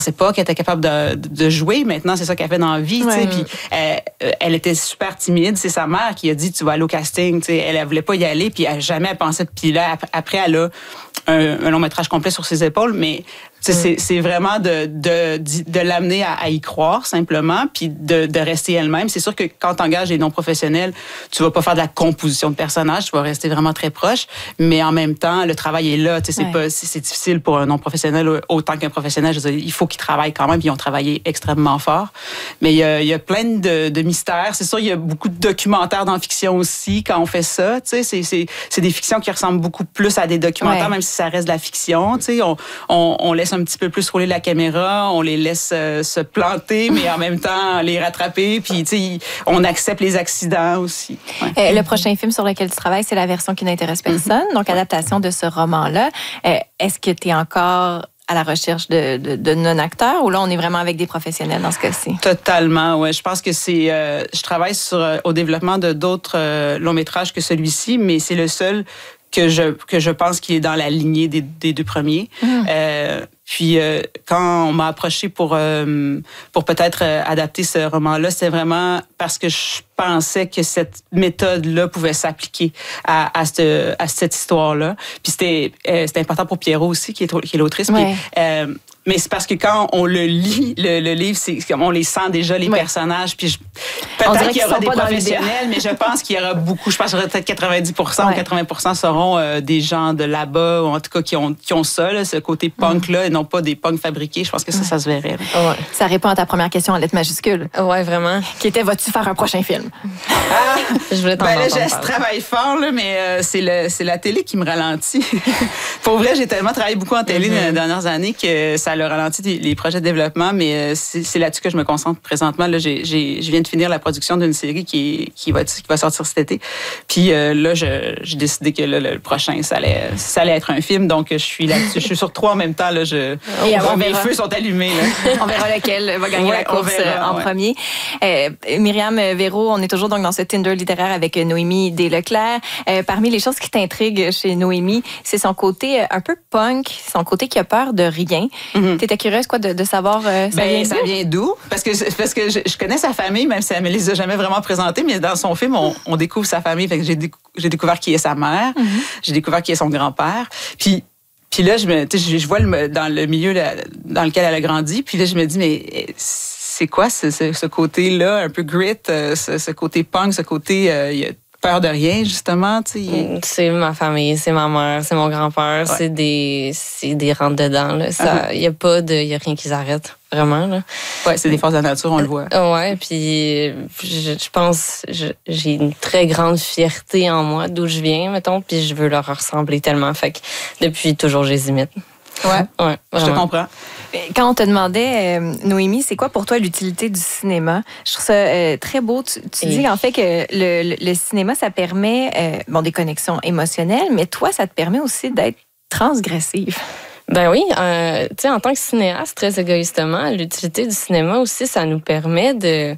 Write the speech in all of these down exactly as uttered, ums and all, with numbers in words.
c'est pas qu'elle était capable de, de jouer. Maintenant, c'est ça qu'elle fait dans la vie. Ouais. Puis elle, elle était super timide. C'est sa mère qui a dit, tu vas aller au casting. T'sais. Elle, elle voulait pas y aller. Puis elle, jamais elle pensait. Puis là, après, elle a un, un long métrage complet sur ses épaules. Mais mm. c'est, c'est vraiment de, de, de l'amener à, à y croire, simplement, puis de, de rester elle-même. C'est sûr que quand tu engages des non-professionnels, tu vas pas faire de la composition de personnages. Tu vas rester vraiment très proche. Mais en même temps, le travail est là. C'est, ouais. pas, c'est, c'est difficile pour un non-professionnel autant qu'un professionnel. Je veux dire, il faut qu'ils travaillent quand même, puis ils ont travaillé extrêmement fort. Mais il y a, il y a plein de, de mystères. C'est sûr, il y a beaucoup de documentaires dans la fiction aussi quand on fait ça. C'est, c'est, c'est des fictions qui ressemblent beaucoup plus à des documentaires, ouais. même si ça reste de la fiction. On, on, on laisse un petit peu plus rouler la caméra, on les laisse euh, se planter, mais en même temps les rattraper. Puis on accepte les accidents aussi. Ouais. Euh, le prochain film sur lequel tu travailles, c'est La version qui n'intéresse personne, mm-hmm. donc adaptation de ce roman-là. Euh, est-ce que tu es encore à la recherche de, de, de non-acteurs ou là, on est vraiment avec des professionnels dans ce cas-ci? Totalement, oui. Je pense que c'est... Euh, je travaille sur, euh, au développement de d'autres euh, longs-métrages que celui-ci, mais c'est le seul que je, que je pense qu'il est dans la lignée des, des deux premiers. Mmh. Euh, puis, euh, quand on m'a approché pour, euh, pour peut-être euh, adapter ce roman-là, c'est vraiment parce que je pensais que cette méthode-là pouvait s'appliquer à, à, cette, à cette histoire-là. Puis c'était, euh, c'était important pour Pierrot aussi, qui est, qui est l'autrice. Ouais. Puis, euh, mais c'est parce que quand on le lit, le, le livre, c'est comme on les sent déjà, les oui. personnages. Puis je, peut-être qu'il y aura des professionnels, mais je pense qu'il y aura beaucoup. Je pense qu'il y aura peut-être quatre-vingt-dix pour cent ouais. ou quatre-vingts pour cent seront euh, des gens de là-bas, ou en tout cas qui ont, qui ont ça, là, ce côté punk-là, mm. et non pas des punks fabriqués. Je pense que ça, ça se verrait. Ouais. Ça répond à ta première question en lettres majuscules. Ouais, vraiment. Qui était, vas-tu faire un prochain film? Ah, je voulais t'en ben là, je travaille fort, là, mais euh, c'est, le, c'est la télé qui me ralentit. Pour vrai, j'ai tellement travaillé beaucoup en télé mm-hmm. dans les dernières années que ça le ralentit les projets de développement, mais c'est, c'est là-dessus que je me concentre présentement. Là, j'ai, j'ai, je viens de finir la production d'une série qui, est, qui, va, qui va sortir cet été. Puis euh, là, je, j'ai décidé que là, le prochain, ça allait, ça allait être un film. Donc, je suis là-dessus. Je suis sur trois en même temps. Là, je, Et on, mes feux sont allumés. Là. On verra lequel va gagner ouais, la course verra, en ouais. premier. Euh, Myriam Véro, on est toujours donc dans ce Tinder littéraire avec Noémie Desleclerc. Euh, parmi les choses qui t'intriguent chez Noémie, c'est son côté un peu punk, son côté qui a peur de rien. Mm-hmm. T'étais curieuse quoi, de, de savoir euh, ça, ben, vient ça vient d'où? Parce que, parce que je, je connais sa famille, même si elle ne me les a jamais vraiment présentées, mais dans son film, on, on découvre sa famille. Fait que j'ai, décou- j'ai découvert qui est sa mère, mm-hmm. j'ai découvert qui est son grand-père. Puis, puis là, je, me, je, je vois le, dans le milieu là, dans lequel elle a grandi, puis là, je me dis, mais c'est quoi ce, ce, ce côté-là, un peu grit, ce, ce côté punk, ce côté... Euh, y a peur de rien, justement, tu sais. C'est ma famille, c'est ma mère, c'est mon grand-père, ouais. c'est des c'est des rentre-dedans, là. Ça, il uh-huh. y a pas de, y a rien qui s'arrête, vraiment, là. Ouais, c'est des forces de la nature, on le voit. Ouais, puis je, je pense, je, j'ai une très grande fierté en moi, d'où je viens, mettons, puis je veux leur ressembler tellement, fait que depuis toujours, je les imite. Ouais, ouais je te comprends. Quand on te demandait, euh, Noémie, c'est quoi pour toi l'utilité du cinéma? Je trouve ça euh, très beau. Tu, tu dis en fait que le, le, le cinéma, ça permet euh, bon, des connexions émotionnelles, mais toi, ça te permet aussi d'être transgressive. Ben oui, euh, tu sais, en tant que cinéaste, très égoïstement, l'utilité du cinéma aussi, ça nous permet de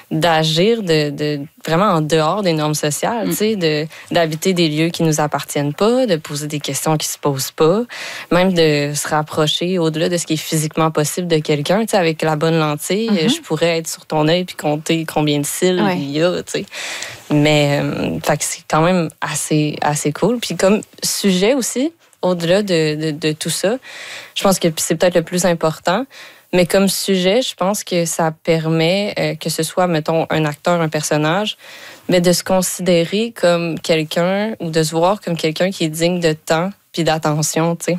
d'agir de, de vraiment en dehors des normes sociales, mm. tu sais, de d'habiter des lieux qui nous appartiennent pas, de poser des questions qui se posent pas, même de se rapprocher au-delà de ce qui est physiquement possible de quelqu'un, tu sais, avec la bonne lentille, mm-hmm. je pourrais être sur ton œil puis compter combien de cils ouais. il y a, tu sais. Mais euh, fait que c'est quand même assez assez cool. Puis comme sujet aussi, au-delà de, de de tout ça, je pense que c'est peut-être le plus important. Mais comme sujet, je pense que ça permet euh, que ce soit, mettons, un acteur, un personnage, mais de se considérer comme quelqu'un ou de se voir comme quelqu'un qui est digne de temps puis d'attention, tu sais.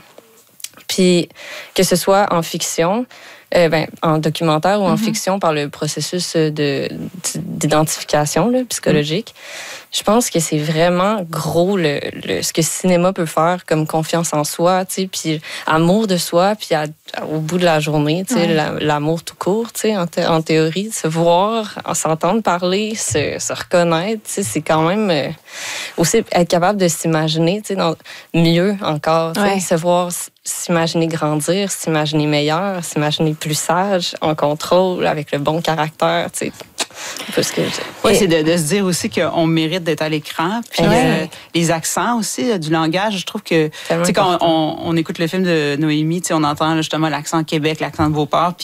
Puis que ce soit en fiction, euh, ben, en documentaire ou en mm-hmm. fiction par le processus de, d'identification là, psychologique, mm-hmm. je pense que c'est vraiment gros le, le, ce que le cinéma peut faire comme confiance en soi, tu sais, puis amour de soi, puis à, au bout de la journée, tu sais, ouais. la, l'amour tout court, tu sais, en, th- en théorie, se voir, s'entendre parler, se, se reconnaître, tu sais, c'est quand même euh, aussi être capable de s'imaginer, tu sais, dans, mieux encore, ouais. se voir, s'imaginer grandir, s'imaginer meilleur, s'imaginer plus sage, en contrôle, avec le bon caractère, tu sais. Parce que ouais, c'est de, de se dire aussi qu'on mérite d'être à l'écran. Puis euh, les accents aussi euh, du langage, je trouve que tu sais quand on, on, on écoute le film de Noémie, tu sais on entend là, justement l'accent Québec, l'accent de Beauport.